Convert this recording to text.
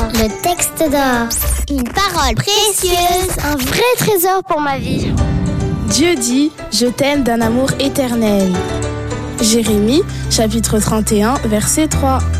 Le texte d'or. Une parole précieuse, un vrai trésor pour ma vie. Dieu dit, je t'aime d'un amour éternel. Jérémie, chapitre 31, verset 3.